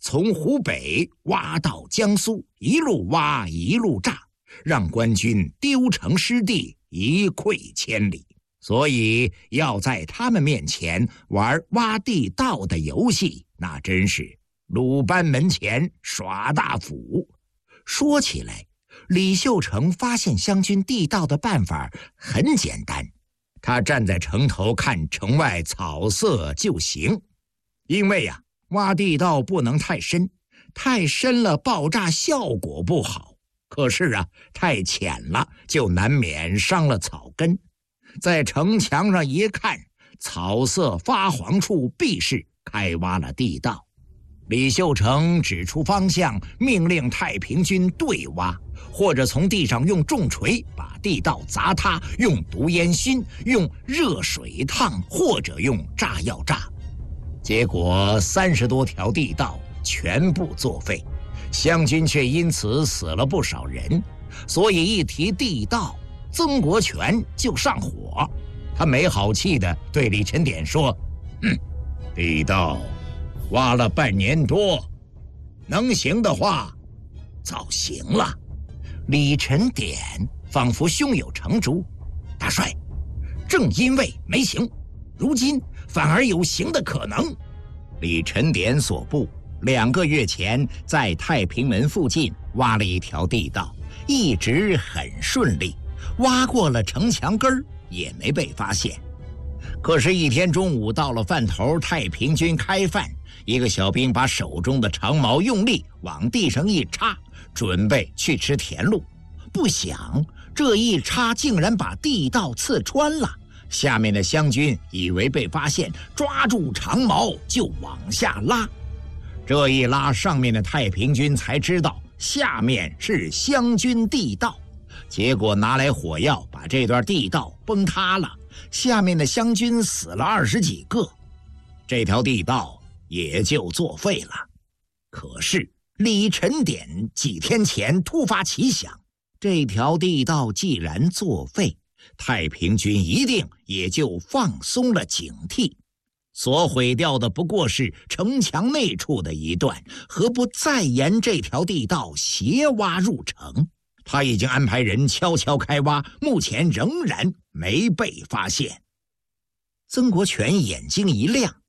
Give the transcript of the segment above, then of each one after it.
从湖北挖到江苏，一路挖一路炸，让官军丢城失地，一溃千里。所以要在他们面前玩挖地道的游戏，那真是鲁班门前耍大斧。说起来，李秀成发现湘军地道的办法很简单，他站在城头看城外草色就行。因为挖地道不能太深，太深了爆炸效果不好。可是太浅了就难免伤了草根。在城墙上一看，草色发黄处必是开挖了地道。李秀成指出方向，命令太平军对挖，或者从地上用重锤把地道砸塌，用毒烟熏，用热水烫，或者用炸药炸。结果30多条地道全部作废，湘军却因此死了不少人。所以一提地道，曾国荃就上火。他没好气地对李晨典说：地道挖了半年多，能行的话早行了。李晨典仿佛胸有成竹：大帅，正因为没行，如今反而有行的可能。李晨典所部2个月前在太平门附近挖了一条地道，一直很顺利，挖过了城墙根儿也没被发现。可是一天中午到了饭头，太平军开饭，一个小兵把手中的长矛用力往地上一插，准备去吃田路。不想这一插竟然把地道刺穿了。下面的湘军以为被发现，抓住长矛就往下拉。这一拉，上面的太平军才知道下面是湘军地道，结果拿来火药把这段地道崩塌了，下面的湘军死了20几个，这条地道也就作废了。可是李晨典几天前突发奇想，这条地道既然作废，太平军一定也就放松了警惕，所毁掉的不过是城墙内处的一段，何不再沿这条地道斜挖入城？他已经安排人悄悄开挖，目前仍然没被发现。曾国荃眼睛一亮：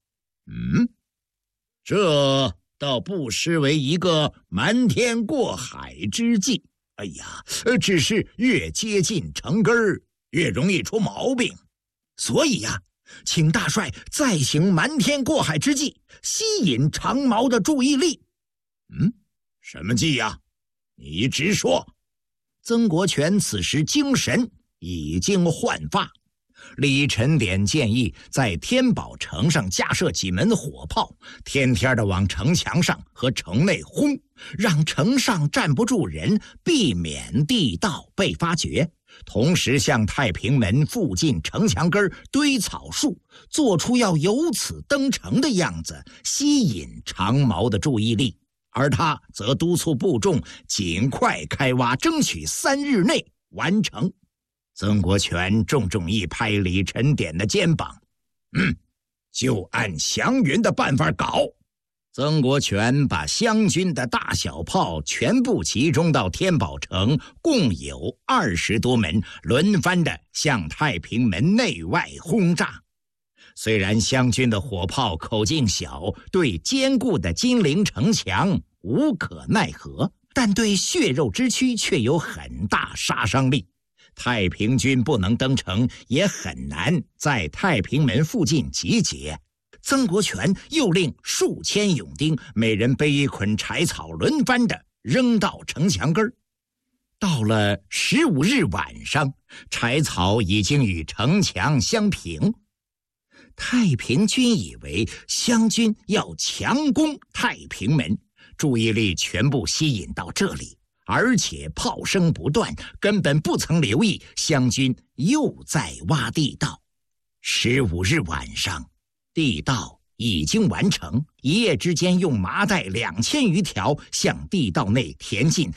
这倒不失为一个瞒天过海之计。哎呀，只是越接近城根儿越容易出毛病，所以请大帅再行瞒天过海之计，吸引长毛的注意力。什么计呀？你直说。曾国荃此时精神已经焕发。李晨典建议在天宝城上架设几门火炮，天天的往城墙上和城内轰，让城上站不住人，避免地道被发觉。同时向太平门附近城墙根堆草树，做出要由此登城的样子，吸引长毛的注意力。而他则督促部众尽快开挖，争取3日内完成。曾国荃重重一拍李晨典的肩膀：就按祥云的办法搞。曾国荃把湘军的大小炮全部集中到天宝城，共有20多门，轮番的向太平门内外轰炸。虽然湘军的火炮口径小，对坚固的金陵城墙无可奈何，但对血肉之躯却有很大杀伤力。太平军不能登城，也很难在太平门附近集结。曾国荃又令数千勇丁每人背一捆柴草，轮番的扔到城墙根儿。到了15日晚上，柴草已经与城墙相平。太平军以为湘军要强攻太平门，注意力全部吸引到这里，而且炮声不断，根本不曾留意湘军又在挖地道。15日晚上，地道已经完成，一夜之间用麻袋2000余条向地道内填进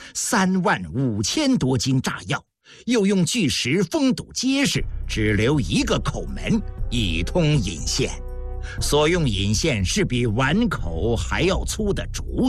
35000多斤炸药，又用巨石封堵结实，只留一个口门，以通引线。所用引线是比碗口还要粗的竹子。